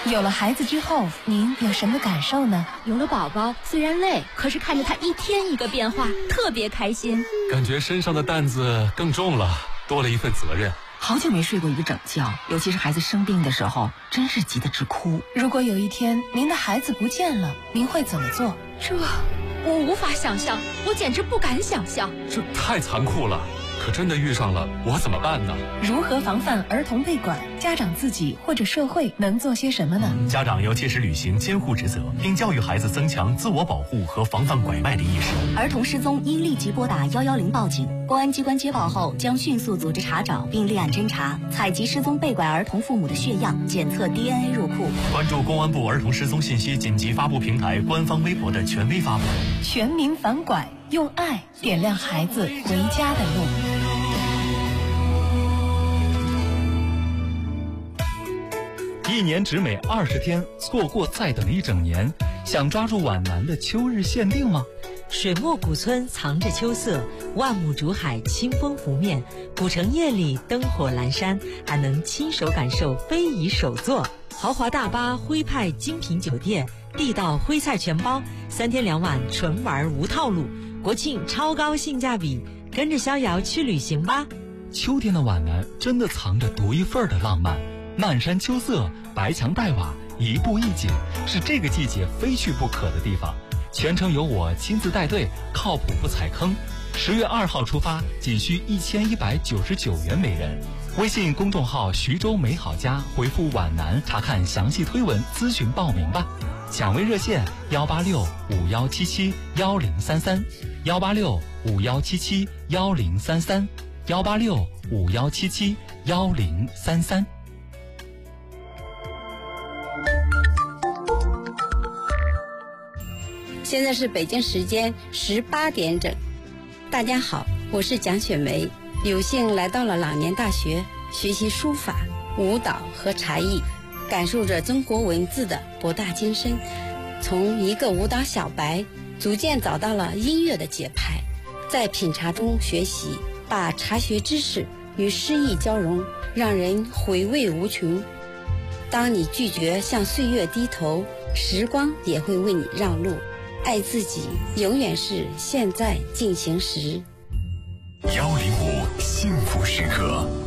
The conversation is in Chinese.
有了孩子之后，您有什么感受呢？ 有了宝宝，虽然累，可是看着他一天一个变化，特别开心。 感觉身上的担子更重了，多了一份责任。 好久没睡过一个整觉，尤其是孩子生病的时候，真是急得直哭。 如果有一天您的孩子不见了，您会怎么做？ 这我无法想象，我简直不敢想象。 这太残酷了，可真的遇上了，我怎么办呢？ 如何防范儿童被拐？家长自己或者社会能做些什么呢？ 家长要切实履行监护职责，并教育孩子增强自我保护和防范拐卖的意识。 儿童失踪应立即拨打110报警，公安机关接报后将迅速组织查找并立案侦查，采集失踪被拐儿童父母的血样，检测 DNA 入库。 关注公安部儿童失踪信息紧急发布平台官方微博的权威发布。 全民反拐，用爱点亮孩子回家的路。 一年只美20天，错过再等一整年。想抓住皖南的秋日限定吗？ 水墨古村藏着秋色，万亩竹海清风拂面，古城夜里灯火阑珊，还能亲手感受非遗手作。豪华大巴徽派精品酒店，地道徽菜全包，3天2晚纯玩无套路，国庆超高性价比，跟着逍遥去旅行吧。 秋天的皖南真的藏着独一份的浪漫，漫山秋色，白墙黛瓦，一步一景，是这个季节非去不可的地方。全程由我亲自带队，靠谱不踩坑。10月2号出发，仅需1199元每人。微信公众号徐州美好家回复皖南查看详细推文咨询报名吧。抢位热线18651771033，18651771033，18651771033。 现在是北京时间18点整。大家好，我是蒋雪梅，有幸来到了老年大学学习书法、舞蹈和茶艺，感受着中国文字的博大精深。从一个舞蹈小白，逐渐找到了音乐的节拍，在品茶中学习，把茶学知识与诗意交融，让人回味无穷。当你拒绝向岁月低头，时光也会为你让路。爱自己永远是现在进行时。 105幸福时刻。